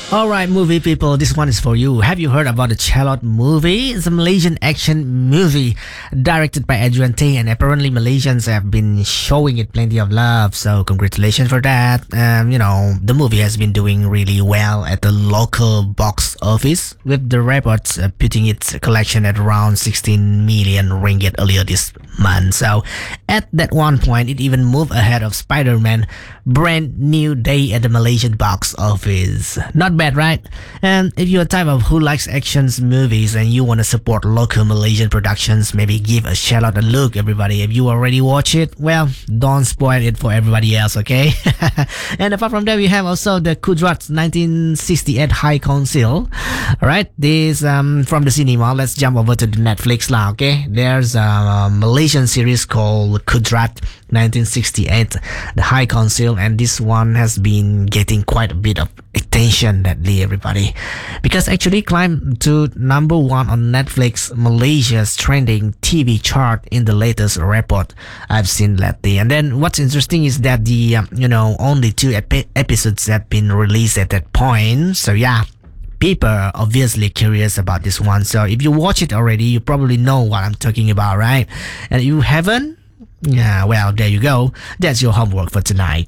All right, movie people, this one is for you. Have you heard about the Charlotte movie? It's a Malaysian action movie directed by Adrian Tay, and apparently Malaysians have been showing it plenty of love. So congratulations for that. The movie has been doing really well at the local box office, with the reports putting its collection at around 16 million ringgit earlier this month. So at that one point, it even moved ahead of Spider-Man Brand New Day at the Malaysian box office. Not bad, right? And if you're a type of who likes actions movies and you want to support local Malaysian productions, maybe give a shout out a look, everybody. If you already watch it, well, don't spoil it for everybody else, okay? And apart from that, we have also the Kudrat 1968 High Council. Alright, this from the cinema. Let's jump over to the Netflix now, okay? There's a Malaysian series called Kudrat 1968 The High Council, and this one has been getting quite a bit of attention lately, everybody, because actually climbed to number one on Netflix Malaysia's trending TV chart in the latest report I've seen lately. And then what's interesting is that the only two episodes have been released at that point. So yeah, people are obviously curious about this one. So if you watch it already, you probably know what I'm talking about, right? And if you haven't, yeah, well, there you go. That's your homework for tonight.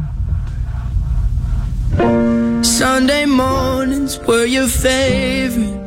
Sunday mornings were your favorite.